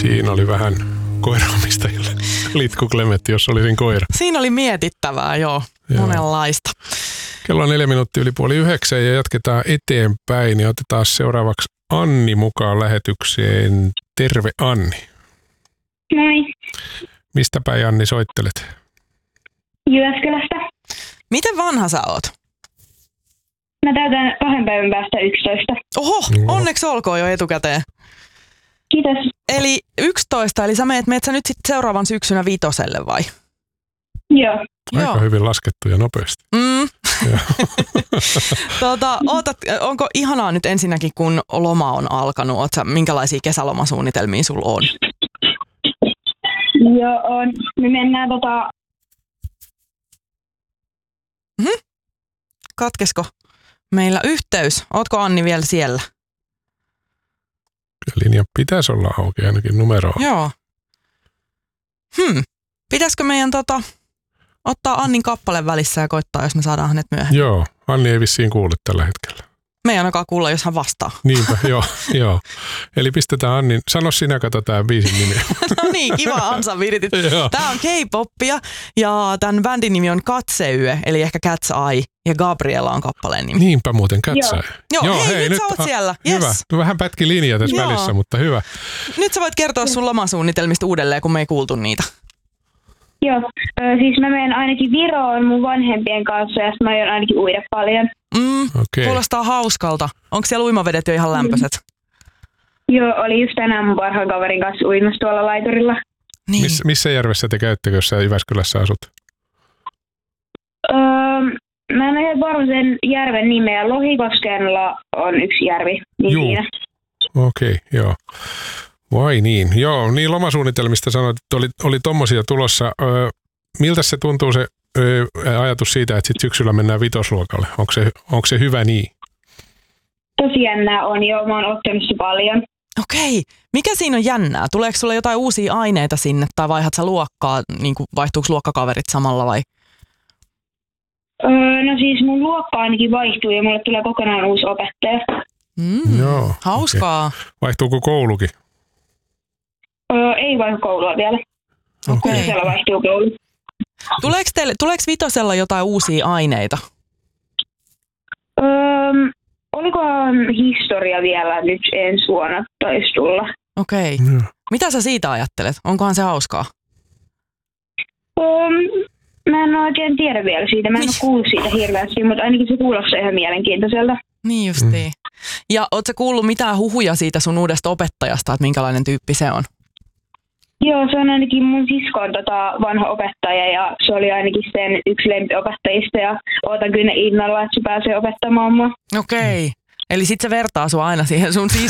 Siinä oli vähän koiraomistajille litku Klemetti, jos olisin koira. Siinä oli mietittävää, joo. Monenlaista. Kello on 8:04 ja jatketaan eteenpäin. Ja otetaan seuraavaksi Anni mukaan lähetykseen. Terve Anni. Moi. Mistä päin Anni soittelet? Jyväskylästä. Miten vanha sä oot? Mä täytän 2 päivän päästä 11. Oho, onneksi olkoon jo etukäteen. Kiitos. Eli 11, eli sä meet sä nyt sitten seuraavan syksynä 5 vai? Joo. Aika hyvin laskettu ja nopeasti. Onko ihanaa nyt ensinnäkin, kun loma on alkanut? Minkälaisia kesälomasuunnitelmia sulla on? Joo, on. Me mennään Katkesko meillä yhteys? Ootko Anni vielä siellä? Linja pitäisi olla auki ainakin numeroa. Joo. Pitäisikö meidän ottaa Annin kappale välissä ja koittaa, jos me saadaan hänet myöhemmin? Joo, Anni ei vissiin kuule tällä hetkellä. Me ei ainakaan kuulla, jos hän vastaa. Niinpä, joo. Eli pistetään Annin, sano sinä, kato tää biisin nimi. No niin, kiva Ansa viritit. Tää on K-poppia ja tämän bändin nimi on Katseyö, eli ehkä Cat's Eye, ja Gabriella on kappaleen nimi. Niinpä muuten, Cat's Eye. Joo, hei, nyt sä oot siellä. Hyvä. Yes. No, vähän pätki linja tässä välissä, mutta hyvä. Nyt sä voit kertoa sun lomasuunnitelmista uudelleen, kun me ei kuultu niitä. Joo, siis mä menen ainakin Viroon mun vanhempien kanssa ja mä aion ainakin uida paljon. Kuulostaa hauskalta. Onko siellä uimavedet jo ihan lämpöiset? Joo, oli just tänään mun parhaan kaverin kanssa uimassa tuolla laiturilla. Niin. Missä järvessä te käytte, jos sä Jyväskylässä asut? Mä en ole varma sen järven nimeä. Lohikoskella on yksi järvi. Niin siinä. Okei, joo. Vai niin. Joo, niin lomasuunnitelmista sanoit, että oli tommosia tulossa. Miltä se tuntuu se ajatus siitä, että sit syksyllä mennään 5-luokalle? Onko se hyvä niin? Tosi jännää on, joo. Mä oon ottanut se paljon. Okei. Mikä siinä on jännää? Tuleeko sulle jotain uusia aineita sinne tai vaihdat sä luokkaa? Niin vaihtuuko luokkakaverit samalla vai? No siis mun luokka ainakin vaihtuu ja mulle tulee kokonaan uusi opettaja. Joo. Hauskaa. Okay. Vaihtuuko koulukin? Ei vaihdu koulua vielä. Okei. Siellä vaihtuu koulu. Tuleeko 5:lla jotain uusia aineita? Olikohan historia vielä nyt ensi vuonna taisi tulla? Okei. Mitä sä siitä ajattelet? Onkohan se hauskaa? Mä en oikein tiedä vielä siitä. Mä en ole kuullut siitä hirveästi, mutta ainakin se kuulostaa ihan mielenkiintoiselta. Niin justiin. Ja ootko sä kuullut mitään huhuja siitä sun uudesta opettajasta, että minkälainen tyyppi se on? Joo, se on ainakin mun siskon vanha opettaja ja se oli ainakin sen yksi lempiopettajista ja ootan kyllä innolla, että se pääsee opettamaan mua. Okei. Eli sit se vertaa sua aina siihen sun